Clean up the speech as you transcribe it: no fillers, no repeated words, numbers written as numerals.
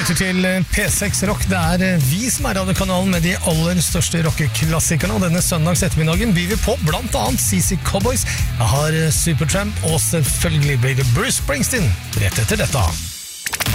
lytter til P6 Rock. Det vi som radiokanalen med de aller største rockeklassikerne. Og denne søndags ettermiddagen byr vi på blant annet CC Cowboys. Jeg har Supertramp, og selvfølgelig blir det Bruce Springsteen rett etter dette.